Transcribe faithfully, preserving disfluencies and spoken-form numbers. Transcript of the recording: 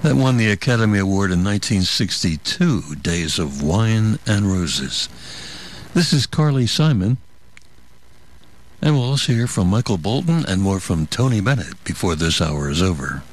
that won the Academy Award in nineteen sixty-two, Days of Wine and Roses. This is Carly Simon, and we'll also hear from Michael Bolton and more from Tony Bennett before this hour is over.